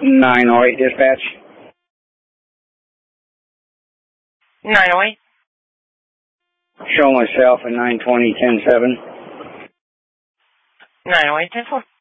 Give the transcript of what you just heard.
908 dispatch. 908. Show myself at 920-10-7. 908-10-4.